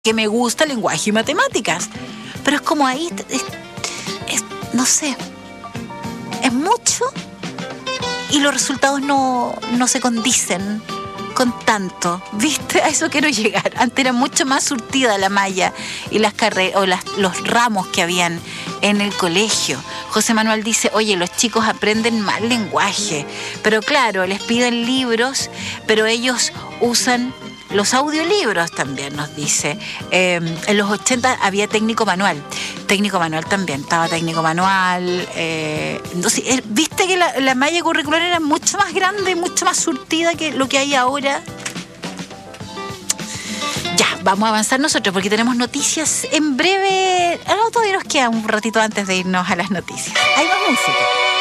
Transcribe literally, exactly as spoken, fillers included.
que me gusta lenguaje y matemáticas. Pero es como ahí, es, es, no sé, es mucho y los resultados no, no se condicen con tanto, ¿viste? A eso quiero llegar. Antes era mucho más surtida la malla y las carreras o las, los ramos que habían en el colegio. José Manuel dice, oye, los chicos aprenden mal lenguaje, pero claro, les piden libros, pero ellos usan los audiolibros también, nos dice. Eh, en los ochenta había técnico manual. Técnico manual también. Estaba técnico manual. Eh, entonces, eh, ¿viste que la, la malla curricular era mucho más grande, mucho más surtida que lo que hay ahora? Ya, vamos a avanzar nosotros porque tenemos noticias en breve. No, todavía nos queda un ratito antes de irnos a las noticias. Hay más música.